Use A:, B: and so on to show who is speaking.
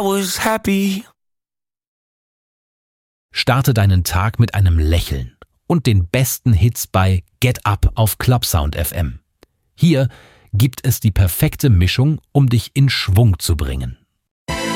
A: was happy.
B: Starte deinen Tag mit einem Lächeln und den besten Hits bei Get Up auf Clubsound FM. Hier gibt es die perfekte Mischung, um dich in Schwung zu bringen.